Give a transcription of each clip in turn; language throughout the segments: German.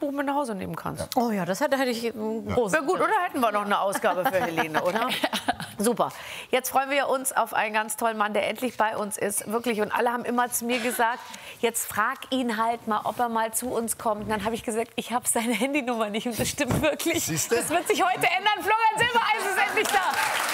Buch mit nach Hause nehmen kannst. Ja. Oh ja, das hätte ich groß. Wäre gut, oder hätten wir noch eine Ausgabe für Helene, oder? Super. Jetzt freuen wir uns auf einen ganz tollen Mann, der endlich bei uns ist. Wirklich. Und alle haben immer zu mir gesagt, jetzt frag ihn halt mal, ob er mal zu uns kommt. Und dann habe ich gesagt, ich habe seine Handynummer nicht. Und das stimmt wirklich. Siehste? Das wird sich heute ändern. Florian Silbereisen ist endlich da.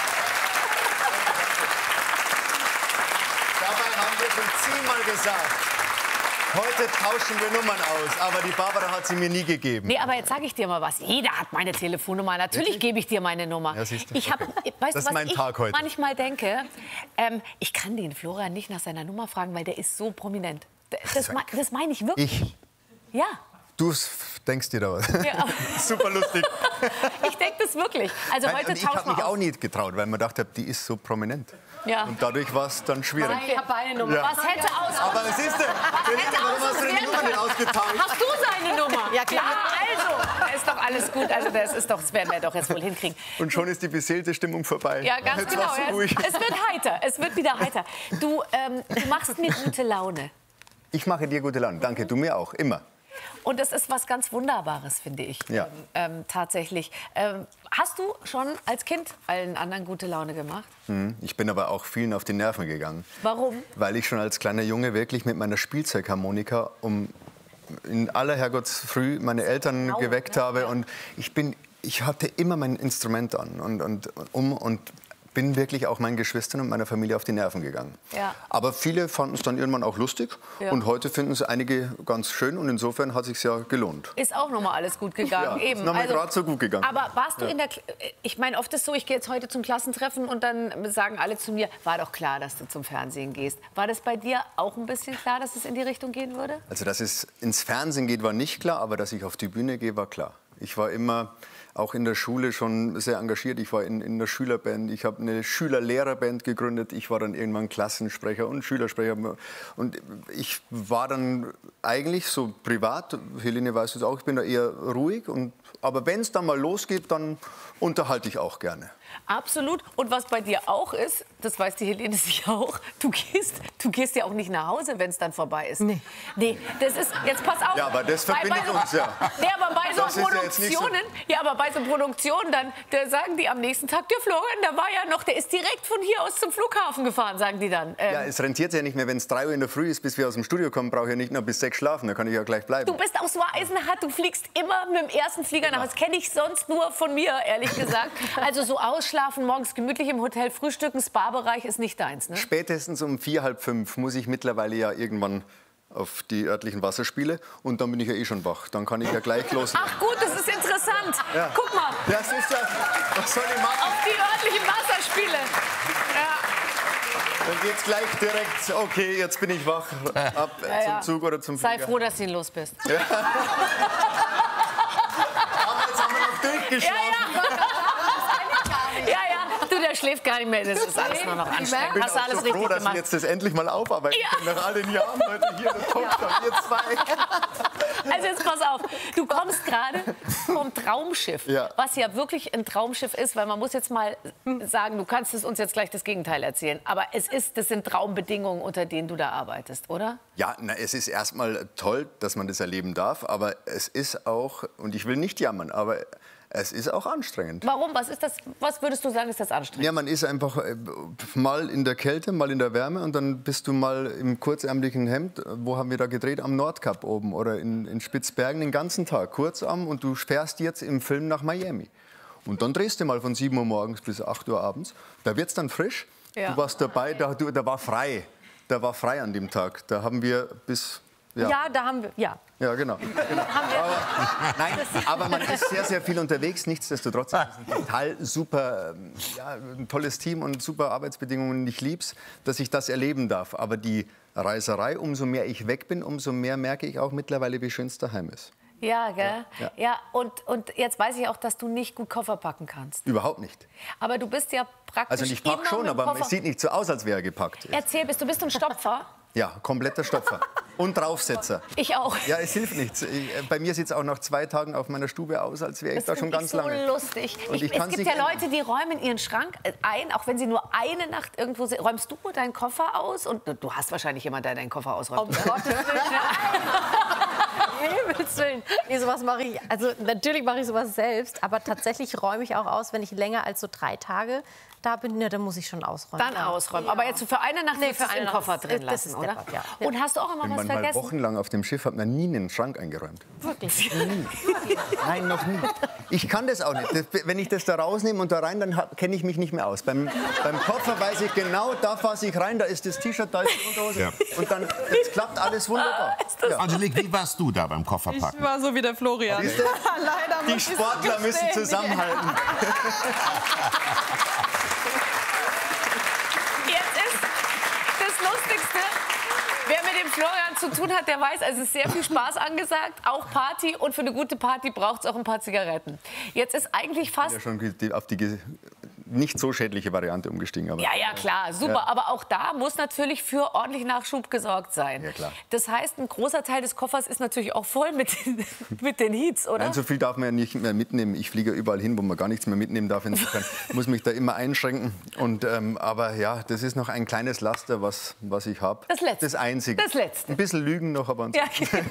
Dabei haben wir schon 10-mal gesagt, heute tauschen wir Nummern aus, aber die Barbara hat sie mir nie gegeben. Nee, aber jetzt sage ich dir mal was. Jeder hat meine Telefonnummer. Natürlich gebe ich dir meine Nummer. Ja, siehst du. Ich hab, weißt Das du, ist mein was ich Tag heute. manchmal denke? Ich kann den Florian nicht nach seiner Nummer fragen, weil der ist so prominent. Das meine ich wirklich. Ich? Ja. Du denkst dir da was. Ja. Super lustig. Ich denke das wirklich. Also Nein, heute und ich habe tauschen wir mich aus. auch nicht getraut, weil man dachte, die ist so prominent. Ja. Und dadurch war es dann schwierig. Ich habe eine Nummer. Ja. Was hätte aus... Aber siehst du, warum hast du denn die Nummer nicht ausgetauscht? Hast du seine Nummer? Ja, klar. Also, ist doch alles gut. Also das werden wir doch jetzt wohl hinkriegen. Und schon ist die beseelte Stimmung vorbei. Ja, ganz Jetzt genau. war's so ruhig. Es wird heiter. Es wird wieder heiter. Du machst mir gute Laune. Ich mache dir gute Laune. Danke, du mir auch. Immer. Und das ist was ganz Wunderbares, finde ich. Ja. Tatsächlich. Hast du schon als Kind allen anderen gute Laune gemacht? Ich bin aber auch vielen auf die Nerven gegangen. Warum? Weil ich schon als kleiner Junge wirklich mit meiner Spielzeugharmonika in aller Herrgottsfrüh meine Eltern geweckt habe. Und ich hatte immer mein Instrument an und bin wirklich auch meinen Geschwistern und meiner Familie auf die Nerven gegangen. Ja. Aber viele fanden es dann irgendwann auch lustig. Ja. Und heute finden es einige ganz schön. Und insofern hat es sich ja gelohnt. Ist auch noch mal alles gut gegangen. Ja, Eben. ist noch mal gerade so gut gegangen. Aber warst du in der... Ich meine, oft ist es so, ich gehe jetzt heute zum Klassentreffen und dann sagen alle zu mir, war doch klar, dass du zum Fernsehen gehst. War das bei dir auch ein bisschen klar, dass es in die Richtung gehen würde? Also, dass es ins Fernsehen geht, war nicht klar. Aber dass ich auf die Bühne gehe, war klar. Ich war immer... auch in der Schule schon sehr engagiert. Ich war in der Schülerband, ich habe eine Schülerlehrerband gegründet. Ich war dann irgendwann Klassensprecher und Schülersprecher. Und ich war dann eigentlich so privat, Helene weiß es auch, ich bin da eher ruhig. Aber wenn es dann mal losgeht, dann unterhalte ich auch gerne. Absolut. Und was bei dir auch ist, das weiß die Helene sicher auch, du gehst ja auch nicht nach Hause, wenn es dann vorbei ist. Nee, das ist, jetzt pass auf. Ja, aber das verbindet uns ja. Nee, aber bei so Das ist ja jetzt nicht so- Produktionen, aber bei so Produktionen, da sagen die am nächsten Tag, der Florian, der ist direkt von hier aus zum Flughafen gefahren, sagen die dann. Ja, es rentiert ja nicht mehr, wenn es 3 Uhr in der Früh ist, bis wir aus dem Studio kommen, brauche ich ja nicht noch bis 6 schlafen, da kann ich ja gleich bleiben. Du bist aus Eisenhart, du fliegst immer mit dem ersten Flieger nach. Das kenne ich sonst nur von mir, ehrlich gesagt. Also so ausschlafen, morgens gemütlich im Hotel frühstücken, Spa-Bereich ist nicht deins, ne? Spätestens um 4, halb 5 muss ich mittlerweile ja irgendwann auf die örtlichen Wasserspiele und dann bin ich ja eh schon wach. Dann kann ich ja gleich loslegen. Ach gut, das ist interessant. Ja. Guck mal, Das ist ja, was soll ich machen? auf die örtlichen Wasserspiele. Ja. Dann geht's gleich direkt, okay, jetzt bin ich wach, ab zum Zug oder zum Flieger. Sei froh, dass du ihn los bist. Aber jetzt haben wir noch durchgeschlafen. Du, der schläft gar nicht mehr. Das ist alles nur noch anstrengend. Ich bin Hast du auch alles so richtig froh, dass gemacht? wir jetzt das endlich mal aufarbeiten können. Nach all den Jahren heute hier, das kommt schon, ihr zwei. Also jetzt pass auf, du kommst gerade vom Traumschiff, Ja. was ja wirklich ein Traumschiff ist, weil man muss jetzt mal sagen, du kannst es uns jetzt gleich das Gegenteil erzählen, aber das sind Traumbedingungen, unter denen du da arbeitest, oder? Ja, es ist erstmal toll, dass man das erleben darf, aber es ist auch, und ich will nicht jammern, aber es ist auch anstrengend. Warum? Was ist das? Was würdest du sagen, ist das anstrengend? Ja, man ist einfach mal in der Kälte, mal in der Wärme und dann bist du mal im kurzärmlichen Hemd. Wo haben wir da gedreht? Am Nordkap oben oder in Spitzbergen den ganzen Tag. Kurzarm und du fährst jetzt im Film nach Miami. Und dann drehst du mal von 7 Uhr morgens bis 8 Uhr abends. Da wird es dann frisch. Ja. Du warst dabei, da war frei. Da war frei an dem Tag. Da haben wir bis... Ja, da haben wir, ja. Ja, genau. Aber man ist sehr, sehr viel unterwegs. Nichtsdestotrotz ist es ein total super, ein tolles Team und super Arbeitsbedingungen. Ich lieb's, dass ich das erleben darf. Aber die Reiserei, umso mehr ich weg bin, umso mehr merke ich auch mittlerweile, wie schön es daheim ist. Ja, gell? Ja. Ja, und jetzt weiß ich auch, dass du nicht gut Koffer packen kannst. Überhaupt nicht. Aber du bist ja praktisch Also ich pack immer schon, mit aber Koffer. es sieht nicht so aus, als wäre er gepackt. Erzähl, du bist ein Stopfer? Ja, kompletter Stopfer. Und Draufsetzer. Ich auch. Ja, es hilft nichts. Bei mir sieht es auch nach 2 Tagen auf meiner Stube aus, als wäre ich da schon ganz so lange. Lustig. Und ich Es kann's gibt nicht ja Leute, die räumen ihren Schrank ein, auch wenn sie nur eine Nacht irgendwo sind. Räumst du deinen Koffer aus? Und du hast wahrscheinlich jemanden, der deinen Koffer ausräumt. Um Gottes Willen. Himmels Willen. Nee, sowas mache ich, also natürlich mache ich sowas selbst, aber tatsächlich räume ich auch aus, wenn ich länger als so 3 Tage da bin, dann muss ich schon ausräumen. Dann ausräumen. Aber jetzt für eine Nacht Nee, für im eine Koffer Nacht. drin Das lassen, ist oder? deppert, ja. Und hast du auch immer Bin was manchmal vergessen? wochenlang auf dem Schiff, habe mir nie einen Schrank eingeräumt. Wirklich. Nein, noch nie. Ich kann das auch nicht. Wenn ich das da rausnehme und da rein, dann kenne ich mich nicht mehr aus. Beim Koffer weiß ich genau, da fasse ich rein, da ist das T-Shirt, da ist die Unterhose. Ja. Und dann das klappt alles wunderbar. Ja. Angelique, wie warst du da beim Kofferpacken? Ich war so wie der Florian. Siehst du? Leider Die muss ich Sportler müssen gestehen. zusammenhalten. Jetzt ist das Lustigste, wer mit dem Florian zu tun hat, der weiß, es ist sehr viel Spaß angesagt, auch Party. Und für eine gute Party braucht es auch ein paar Zigaretten. Jetzt ist eigentlich fast... Ja, schon auf die nicht so schädliche Variante umgestiegen. Aber Ja, ja, klar, super. Ja. Aber auch da muss natürlich für ordentlich Nachschub gesorgt sein. Ja, klar. Das heißt, ein großer Teil des Koffers ist natürlich auch voll mit den Heats, oder? Nein, so viel darf man ja nicht mehr mitnehmen. Ich fliege ja überall hin, wo man gar nichts mehr mitnehmen darf. Insofern muss mich da immer einschränken. Und, aber ja, das ist noch ein kleines Laster, was ich habe. Das Letzte. Das Einzige. Das Letzte. Ein bisschen Lügen noch, aber Ja,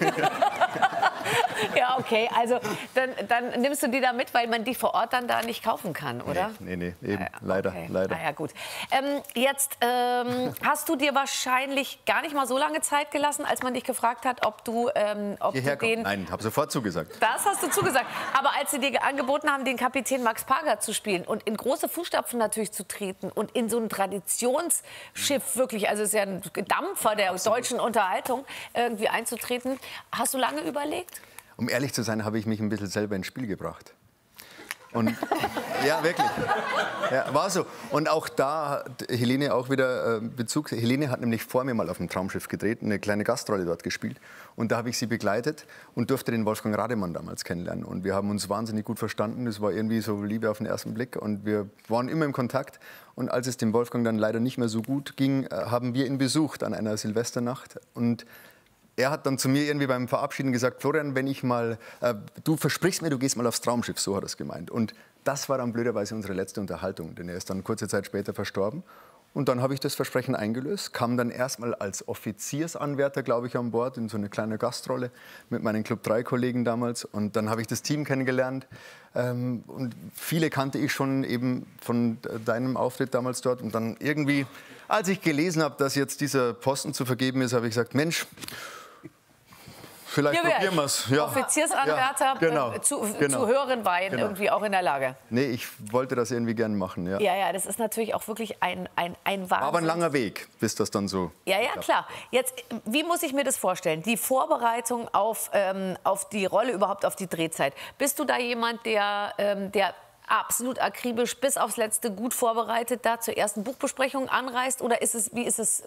ja, okay. Also dann nimmst du die da mit, weil man die vor Ort dann da nicht kaufen kann, oder? Nee, eben. Leider, Okay. leider. Na ja, gut. Jetzt hast du dir wahrscheinlich gar nicht mal so lange Zeit gelassen, als man dich gefragt hat, ob du Hierher kommt. den... Nein, habe sofort zugesagt. Das hast du zugesagt. Aber als sie dir angeboten haben, den Kapitän Max Parger zu spielen und in große Fußstapfen natürlich zu treten und in so ein Traditionsschiff wirklich, also es ist ja ein Dampfer der deutschen Unterhaltung, irgendwie einzutreten, hast du lange überlegt? Um ehrlich zu sein, habe ich mich ein bisschen selber ins Spiel gebracht. Und ja, wirklich. Ja, war so. Und auch da hat Helene auch wieder Bezug. Helene hat nämlich vor mir mal auf dem Traumschiff gedreht, eine kleine Gastrolle dort gespielt. Und da habe ich sie begleitet und durfte den Wolfgang Rademann damals kennenlernen. Und wir haben uns wahnsinnig gut verstanden. Das war irgendwie so Liebe auf den ersten Blick. Und wir waren immer im Kontakt. Und als es dem Wolfgang dann leider nicht mehr so gut ging, haben wir ihn besucht an einer Silvesternacht. Und er hat dann zu mir irgendwie beim Verabschieden gesagt, Florian, wenn ich mal, du versprichst mir, du gehst mal aufs Traumschiff, so hat er es gemeint. Und das war dann blöderweise unsere letzte Unterhaltung, denn er ist dann kurze Zeit später verstorben. Und dann habe ich das Versprechen eingelöst, kam dann erstmal als Offiziersanwärter, glaube ich, an Bord, in so eine kleine Gastrolle mit meinen Club-3-Kollegen damals. Und dann habe ich das Team kennengelernt. Und viele kannte ich schon eben von deinem Auftritt damals dort. Und dann irgendwie, als ich gelesen habe, dass jetzt dieser Posten zu vergeben ist, habe ich gesagt, Mensch, vielleicht probieren wir es. Ja. Offiziersanwärter, Ja, genau. zu Genau. höheren Weinen Genau. irgendwie auch in der Lage. Nee, ich wollte das irgendwie gern machen. Ja. Ja, ja, das ist natürlich auch wirklich ein Wahnsinn. War aber ein langer Weg, bis das dann so... Ja, ja, klar. Jetzt, wie muss ich mir das vorstellen? Die Vorbereitung auf die Rolle, überhaupt auf die Drehzeit. Bist du da jemand, der absolut akribisch bis aufs Letzte gut vorbereitet da zur ersten Buchbesprechung anreist? Oder ist es, wie ist es?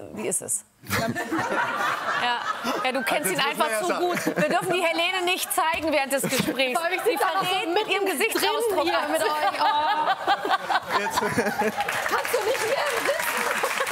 Ja, du kennst ihn muss einfach man ja zu sagen. gut. Wir dürfen die Helene nicht zeigen während des Gesprächs. Sie verrät mit ihrem Gesichtsausdruck. Hier mit euch. Oh, Jetzt, kannst du nicht mehr sitzen?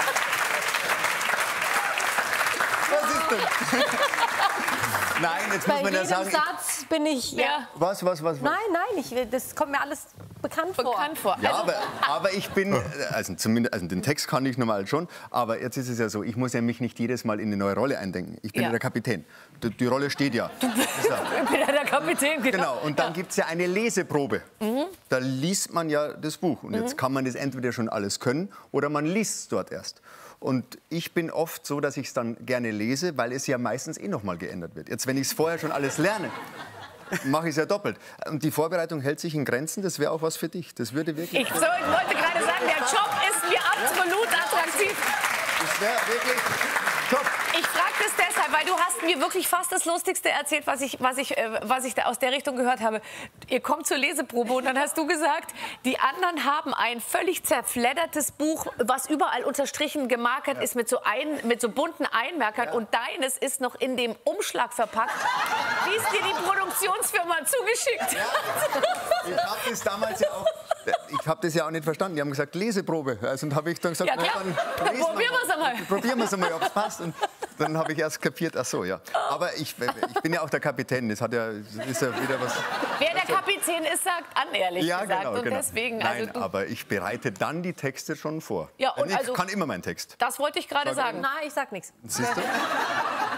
was ist denn? Nein, jetzt muss Bei man ja jedem sagen... Satz bin ich... Ja, Was? Nein, das kommt mir alles bekannt vor. bekannt vor. Ja, Also, aber ich bin, also zumindest, also den Text kann ich normal schon, aber jetzt ist es ja so, ich muss ja mich nicht jedes Mal in eine neue Rolle eindenken. Ich bin Ja. ja der Kapitän. Die Rolle steht ja. ich bin ja der Kapitän, Genau, und dann gibt es ja eine Leseprobe. Mhm. Da liest man ja das Buch. Und jetzt kann man das entweder schon alles können oder man liest es dort erst. Und ich bin oft so, dass ich es dann gerne lese, weil es ja meistens eh noch mal geändert wird. Jetzt, wenn ich es vorher schon alles lerne, mache ich es ja doppelt. Und die Vorbereitung hält sich in Grenzen. Das wäre auch was für dich. Das würde wirklich... ich wollte gerade sagen, der Job ist mir absolut attraktiv. Das wäre wirklich top. Ich frage das deshalb, weil du hast mir wirklich fast das Lustigste erzählt, was ich da aus der Richtung gehört habe. Ihr kommt zur Leseprobe und dann hast du gesagt, die anderen haben ein völlig zerfleddertes Buch, was überall unterstrichen gemarkert ist mit so bunten Einmerkern und deines ist noch in dem Umschlag verpackt, wie es dir die Produktionsfirma zugeschickt hat. Ich habe das damals ja auch... Ich habe das ja auch nicht verstanden. Die haben gesagt, Leseprobe. Also, und habe ich dann gesagt, Ja, klar. dann lesen Probieren wir's einmal. Probieren wir es einmal, ob es passt. Und dann habe ich erst kapiert, ach so, ja. Aber ich bin ja auch der Kapitän. Das ist ja wieder was... Wer der Kapitän ist, sagt an, ehrlich Ja, gesagt. genau, Und genau. deswegen, Nein, also du, aber ich bereite dann die Texte schon vor. Ja, und ich also- kann immer meinen Text. das wollte ich gerade sagen. Nein, ich sag nichts. Siehst du?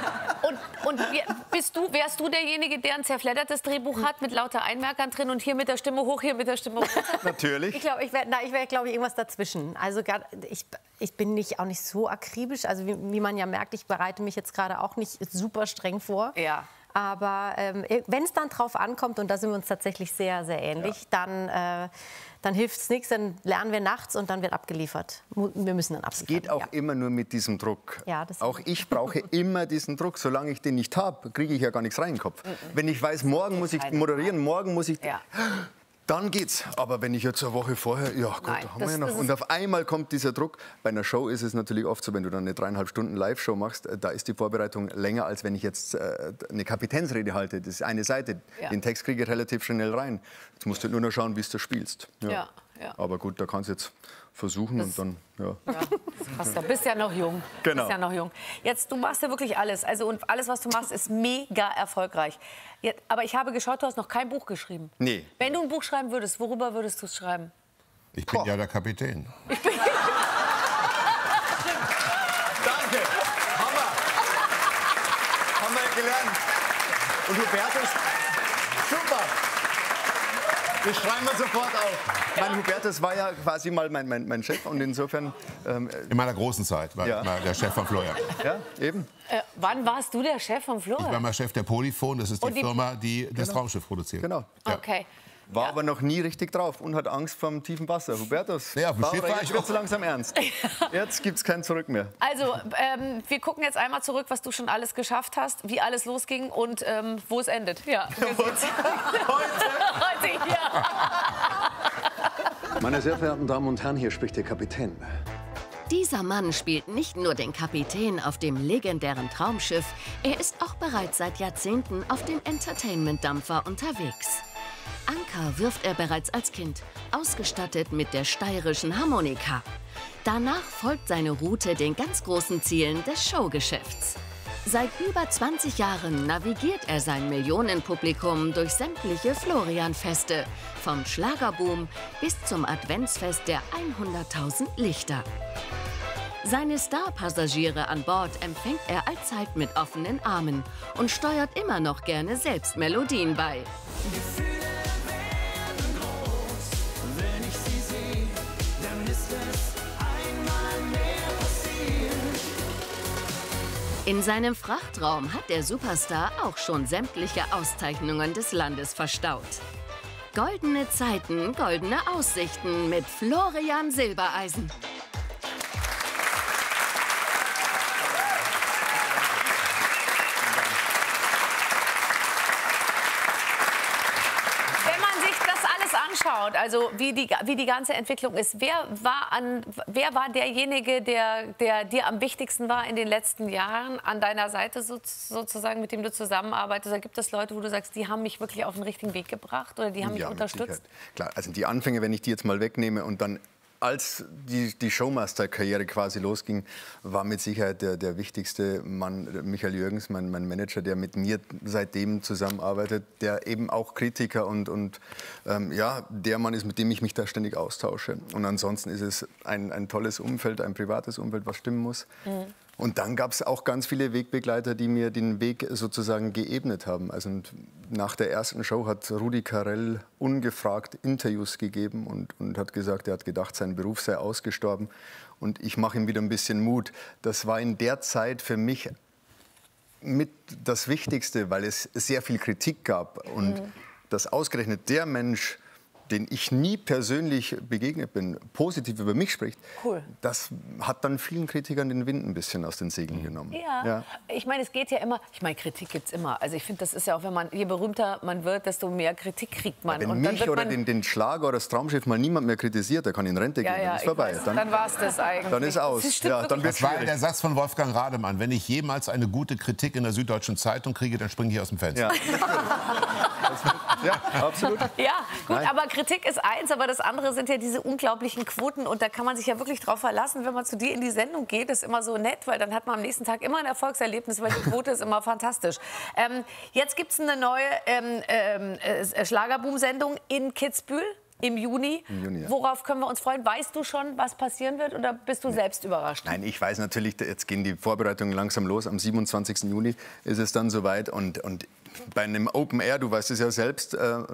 Wärst du derjenige, der ein zerfleddertes Drehbuch hat mit lauter Einmerkern drin und hier mit der Stimme hoch, hier mit der Stimme runter? Natürlich. Ich glaube, ich wäre, glaube ich, irgendwas dazwischen. Also ich bin auch nicht so akribisch. Also wie man ja merkt, ich bereite mich jetzt gerade auch nicht super streng vor. Ja. Aber wenn es dann drauf ankommt, und da sind wir uns tatsächlich sehr, sehr ähnlich, dann hilft es nichts, dann lernen wir nachts und dann wird abgeliefert. Wir müssen dann abliefern. Es geht auch immer nur mit diesem Druck. Ja, das auch ich brauche immer diesen Druck. Solange ich den nicht habe, kriege ich ja gar nichts rein in den Kopf. Wenn ich weiß, morgen muss ich moderieren, morgen muss ich... Ja. Dann geht's. Aber wenn ich jetzt eine Woche vorher, ja Gott, Nein, da haben wir ja noch. Und auf einmal kommt dieser Druck. Bei einer Show ist es natürlich oft so, wenn du dann eine 3,5 Stunden Live-Show machst, da ist die Vorbereitung länger, als wenn ich jetzt eine Kapitänsrede halte. Das ist eine Seite. Ja. Den Text kriege ich relativ schnell rein. Jetzt musst du nur noch schauen, wie du spielst. Ja. Ja. Aber gut, da kannst du jetzt versuchen und dann, ja. Du bist ja noch jung. Genau. Bist ja noch jung. Jetzt, du machst ja wirklich alles. Also, und alles, was du machst, ist mega erfolgreich. Jetzt, aber ich habe geschaut, du hast noch kein Buch geschrieben. Nee. Wenn du ein Buch schreiben würdest, worüber würdest du es schreiben? Ich bin ja der Kapitän. Danke. Hammer. Haben wir gelernt. Und Hubertus, super. Das schreiben wir sofort auf. Mein Hubertus war ja quasi mal mein Chef und insofern... In meiner großen Zeit war ich mal der Chef von Florian. Ja, eben. Wann warst du der Chef von Florian? Ich war mal Chef der Polyphon, das ist die Firma, die das Traumschiff produziert. Genau. Ja. Okay. War aber noch nie richtig drauf und hat Angst vor dem tiefen Wasser. Hubertus, ja, auf dem Schiff war ich jetzt so langsam ernst. Jetzt gibt es kein Zurück mehr. Also, wir gucken jetzt einmal zurück, was du schon alles geschafft hast, wie alles losging und wo es endet. Ja, heute hier. Meine sehr verehrten Damen und Herren, hier spricht der Kapitän. Dieser Mann spielt nicht nur den Kapitän auf dem legendären Traumschiff, er ist auch bereits seit Jahrzehnten auf dem Entertainment-Dampfer unterwegs. Anker wirft er bereits als Kind, ausgestattet mit der steirischen Harmonika. Danach folgt seine Route den ganz großen Zielen des Showgeschäfts. Seit über 20 Jahren navigiert er sein Millionenpublikum durch sämtliche Florian-Feste, vom Schlagerboom bis zum Adventsfest der 100.000 Lichter. Seine Star-Passagiere an Bord empfängt er allzeit mit offenen Armen und steuert immer noch gerne selbst Melodien bei. In seinem Frachtraum hat der Superstar auch schon sämtliche Auszeichnungen des Landes verstaut. Goldene Zeiten, goldene Aussichten mit Florian Silbereisen. Anschaut, also wie die ganze Entwicklung ist, wer war derjenige, der dir am wichtigsten war in den letzten Jahren an deiner Seite sozusagen, mit dem du zusammenarbeitest? Oder gibt es Leute, wo du sagst, die haben mich wirklich auf den richtigen Weg gebracht oder die haben mich unterstützt? Klar, also die Anfänge, wenn ich die jetzt mal wegnehme und dann als die Showmaster-Karriere quasi losging, war mit Sicherheit der wichtigste Mann Michael Jürgens, mein Manager, der mit mir seitdem zusammenarbeitet, der eben auch Kritiker und der Mann ist, mit dem ich mich da ständig austausche. Und ansonsten ist es ein tolles Umfeld, ein privates Umfeld, was stimmen muss. Mhm. Und dann gab es auch ganz viele Wegbegleiter, die mir den Weg sozusagen geebnet haben. Also nach der ersten Show hat Rudi Carrell ungefragt Interviews gegeben und hat gesagt, er hat gedacht, sein Beruf sei ausgestorben. Und ich mache ihm wieder ein bisschen Mut. Das war in der Zeit für mich mit das Wichtigste, weil es sehr viel Kritik gab. Und dass ausgerechnet der Mensch, den ich nie persönlich begegnet bin, positiv über mich spricht, das hat dann vielen Kritikern den Wind ein bisschen aus den Segeln genommen. Ja. Ich meine, es geht ja immer, Kritik gibt es immer. Also ich finde, das ist ja auch, je berühmter man wird, desto mehr Kritik kriegt man. Wenn mich oder den Schlager oder das Traumschiff mal niemand mehr kritisiert, der kann in Rente gehen, dann ist vorbei. Dann war es das eigentlich. Dann ist aus. Dann das war der Satz von Wolfgang Rademann. Wenn ich jemals eine gute Kritik in der Süddeutschen Zeitung kriege, dann springe ich aus dem Fenster. Ja, absolut. Ja, gut, aber Kritik ist eins, aber das andere sind ja diese unglaublichen Quoten und da kann man sich ja wirklich drauf verlassen, wenn man zu dir in die Sendung geht, ist immer so nett, weil dann hat man am nächsten Tag immer ein Erfolgserlebnis, weil die Quote ist immer fantastisch. Jetzt gibt es eine neue Schlagerboom-Sendung in Kitzbühel. Im Juni. Im Juni, ja. Worauf können wir uns freuen? Weißt du schon, was passieren wird oder bist du selbst überrascht? Nein, ich weiß natürlich, jetzt gehen die Vorbereitungen langsam los. Am 27. Juni ist es dann soweit. Und bei einem Open Air, du weißt es ja selbst,